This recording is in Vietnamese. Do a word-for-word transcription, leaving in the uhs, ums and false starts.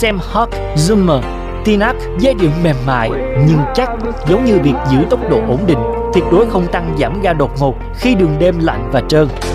Sam Hawk Zoomer Tinac, giai điệu mềm mại nhưng chắc, giống như việc giữ tốc độ ổn định, tuyệt đối không tăng giảm ga đột ngột khi đường đêm lạnh và trơn.